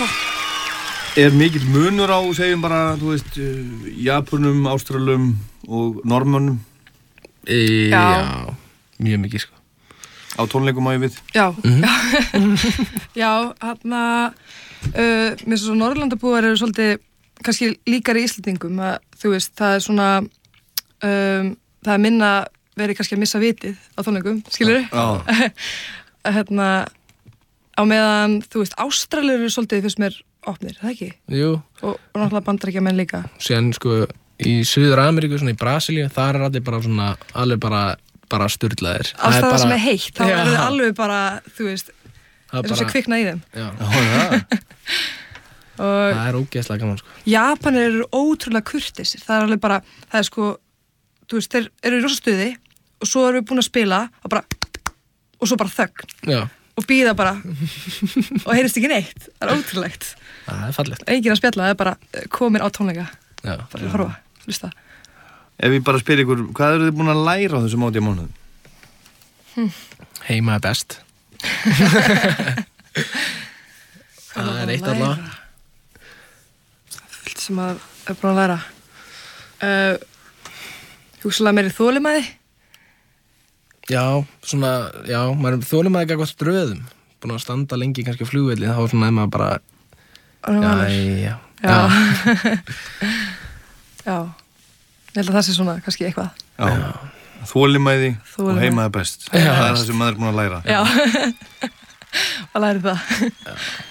Er mikill munur á, segjum bara, þú veist, Japunum, Ástralum og Norðmönnum? Já, mjög mikið, sko. Á tónleikum á ég við? Já, já, mér finnst svo Norðurlandabúar eru svolítið kannski líkari Íslendingum að þú veist, það er svona það er minna verið kannski að missa vitið á tónleikum, skilurðu? Já. Á meðan, þú veist, Ástralir eru svolítið fyrst mér opnir, það ekki? Jú. Og náttúrulega Bandaríkjamenn líka. Síðan, sko, í Suður-Ameríku, svona í Brasilíu, þar er allir bara svona, alveg bara sturlaðir. Alls það sem er heitt, þá er það alveg bara, þú veist, þess að kvikna í þeim. Já. Og það er ógeðslega gaman, sko. Japanir eru ótrúlega kurteisir, það er alveg bara, það er sko, þú veist, þeir eru í rosa stuði og svo erum við búin að spila og svo bara þögn. Já. Og býða bara og heyrist ekki neitt, það er ótrúlegt. Það er fallegt. Enginn að spjalla, það er bara komin á tónleika. Já. Bara að horfa, hlusta. Ef ég bara spyr ykkur, hvað eru þið búin að læra á þessum 18 mánuðum? Heima er best. Það er eitt allavega. Fullt sem að er búin að læra. Hugsalega meiri þolinmæði. Já, svona, já, maður er þolinmæði gagnvart dröðum. Búin að standa lengi kannski á flugvelli, þá svona er maður bara Já. Já. Ég held að það sé svona kannski eitthvað. Já. Þolinmæði og heima er best. Það er það sem maður er búin að læra. Já. Að læra það.